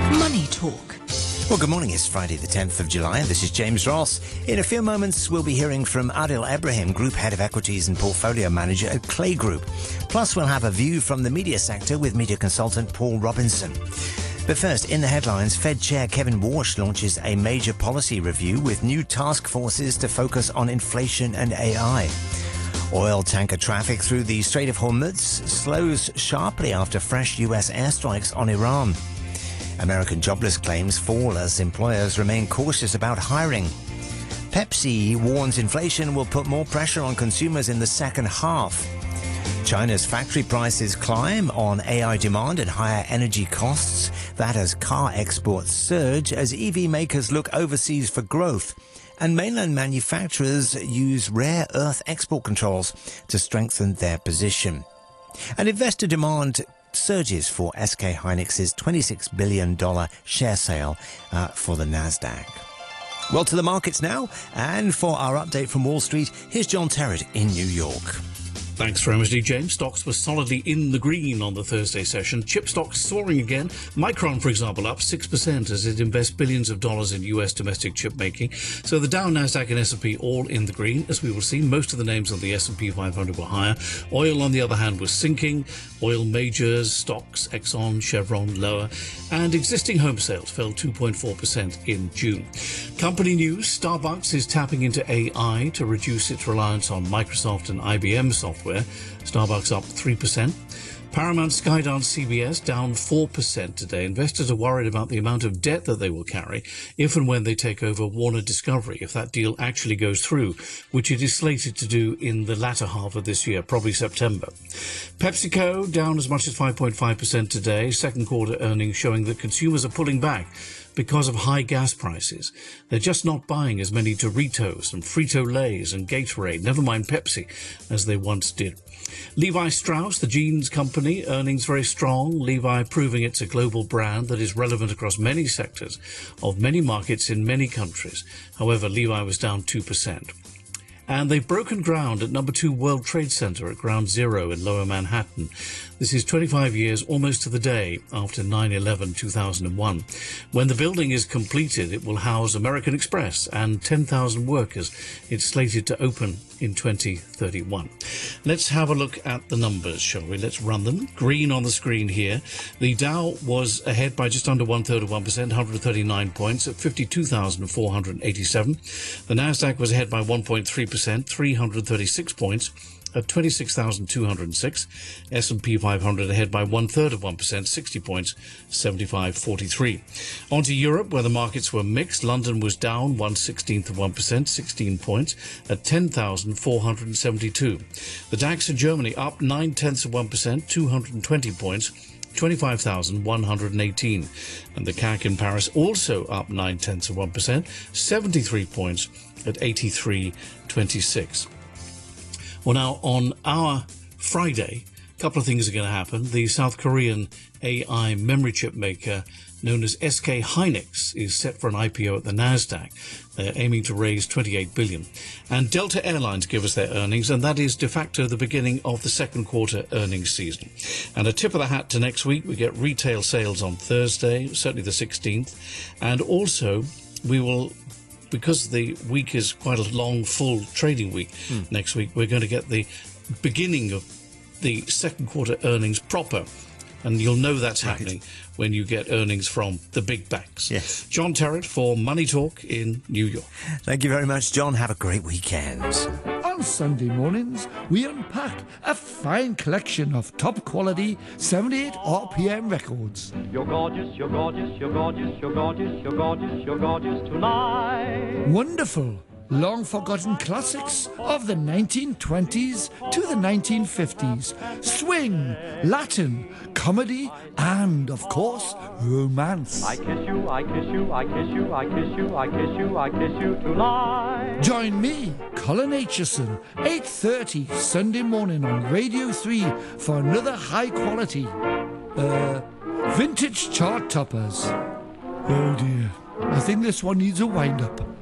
Money Talk. Well, good morning. It's Friday the 10th of July. This is James Ross. In a few moments, we'll be hearing from Adil Ibrahim, Group Head of Equities and Portfolio Manager at Clay Group. Plus, we'll have a view from the media sector with media consultant Paul Robinson. But first, in the headlines, Fed Chair Kevin Warsh launches a major policy review with new task forces to focus on inflation and AI. Oil tanker traffic through the Strait of Hormuz slows sharply after fresh US airstrikes on Iran. American jobless claims fall as employers remain cautious about hiring. Pepsi warns inflation will put more pressure on consumers in the second half. China's factory prices climb on AI demand and higher energy costs. That as car exports surge as EV makers look overseas for growth. And mainland manufacturers use rare earth export controls to strengthen their position. And investor demand surges for SK Hynix's $26 billion share sale for the Nasdaq. Well, to the markets now, and for our update from Wall Street, here's John Terrett in New York. Thanks very much, James. Stocks were solidly in the green on the Thursday session. Chip stocks soaring again. Micron, for example, up 6% as it invests billions of dollars in US domestic chip making. So the Dow, Nasdaq and S&P all in the green. As we will see, most of the names on the S&P 500 were higher. Oil, on the other hand, was sinking. Oil majors, stocks, Exxon, Chevron, lower. And existing home sales fell 2.4% in June. Company news, Starbucks is tapping into AI to reduce its reliance on Microsoft and IBM software. Starbucks up 3%. Paramount, Skydance, CBS down 4% today. Investors are worried about the amount of debt that they will carry if and when they take over Warner Discovery, if that deal actually goes through, which it is slated to do in the latter half of this year, probably September. PepsiCo down as much as 5.5% today. Second quarter earnings showing that consumers are pulling back because of high gas prices. They're just not buying as many Doritos and Frito-Lays and Gatorade, never mind Pepsi, as they once did. Levi Strauss, the jeans company, earnings very strong. Levi proving it's a global brand that is relevant across many sectors of many markets in many countries. However, Levi was down 2%. And they've broken ground at number 2 World Trade Center at Ground Zero in Lower Manhattan. This is 25 years almost to the day after 9/11/2001. When the building is completed, it will house American Express and 10,000 workers. It's slated to open in 2031. Let's have a look at the numbers, shall we? Let's run them. Green on the screen here. The Dow was ahead by just under 1/3%, 139 points at 52,487. The Nasdaq was ahead by 1.3%, 336 points at 26,206. S&P 500 ahead by 1/3%, 60 points, 75.43. On to Europe, where the markets were mixed. London was down 1/16%, 16 points at 10,472. The DAX in Germany up 0.9%, 220 points, 25,118. And the CAC in Paris also up 0.9%, 73 points at 83.26. Well, now, on our Friday, a couple of things are going to happen. The South Korean AI memory chip maker known as SK Hynix is set for an IPO at the Nasdaq. They're aiming to raise $28 billion. And Delta Airlines give us their earnings, and that is de facto the beginning of the second quarter earnings season. And a tip of the hat to next week, we get retail sales on Thursday, certainly the 16th. And also, we will, because the week is quite a long, full trading week next week, we're going to get the beginning of the second quarter earnings proper. And you'll know that's happening when you get earnings from the big banks. Yes. John Terrett for Money Talk in New York. Thank you very much, John. Have a great weekend. On Sunday mornings, we unpack a fine collection of top-quality 78 RPM records. You're gorgeous, you're gorgeous, you're gorgeous, you're gorgeous, you're gorgeous, you're gorgeous tonight. Wonderful, long-forgotten classics of the 1920s to the 1950s. Swing, Latin, comedy, and, of course, romance. I kiss you, I kiss you, I kiss you, I kiss you, I kiss you, I kiss you tonight. Join me, Colin Aitchison, 8:30 Sunday morning on Radio 3 for another high-quality, vintage chart toppers. Oh dear, I think this one needs a wind-up.